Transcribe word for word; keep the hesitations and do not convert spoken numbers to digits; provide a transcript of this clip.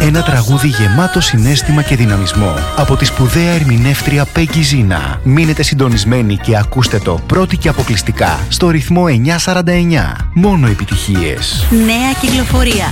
Ένα τραγούδι γεμάτο συναίσθημα και δυναμισμό από τη σπουδαία ερμηνεύτρια Peggy Zina. Μείνετε συντονισμένοι και ακούστε το πρώτη και αποκλειστικά στο ρυθμό εννιακόσια σαράντα εννιά. Μόνο επιτυχίες. Νέα κυκλοφορία